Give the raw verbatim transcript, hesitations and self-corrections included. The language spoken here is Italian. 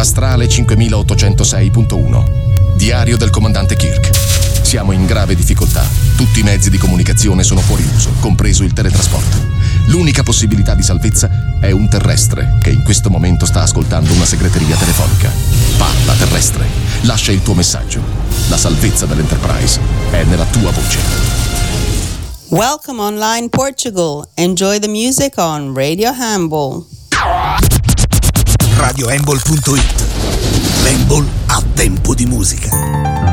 Astrale cinquemilaottocentosei punto uno. Diario del comandante Kirk. Siamo in grave difficoltà. Tutti i mezzi di comunicazione sono fuori uso, compreso il teletrasporto. L'unica possibilità di salvezza è un terrestre che in questo momento sta ascoltando una segreteria telefonica. Parla, terrestre. Lascia il tuo messaggio. La salvezza dell'Enterprise è nella tua voce. Welcome online Portugal. Enjoy the music on Radio Humble. radio humble punto it. L'Humble ha tempo di musica.